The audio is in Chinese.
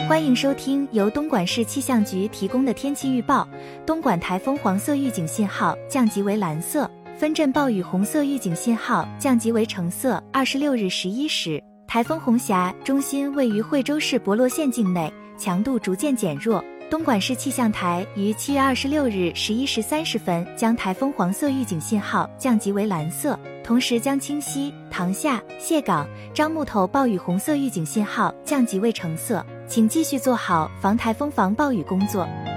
欢迎收听由东莞市气象局提供的天气预报。东莞台风黄色预警信号降级为蓝色，分阵暴雨红色预警信号降级为橙色。26日11时，台风红霞中心位于惠州市博洛县境内，强度逐渐减弱。东莞市气象台于7月26日11时30分将台风黄色预警信号降级为蓝色，同时将清溪、塘厦、蟹港、樟木头暴雨红色预警信号降级为橙色，请继续做好防台风防暴雨工作。